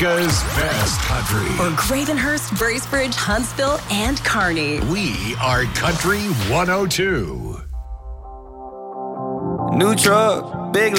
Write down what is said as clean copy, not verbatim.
America's best country. For Gravenhurst, Bracebridge, Huntsville, and Kearney. We are Country 102. New truck, big